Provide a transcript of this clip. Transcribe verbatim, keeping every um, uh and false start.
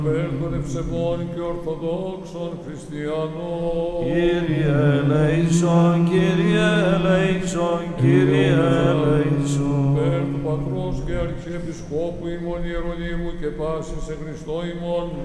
Περ των ευσεβών και ορθοδόξων χριστιανών. Κύριε ελέησον, Κύριε ελέησον, Κύριε ελέησον. Περ του Πατρός και Αρχιεπισκόπου ημών Ιερονύμου και πάσης σε Χριστό ημών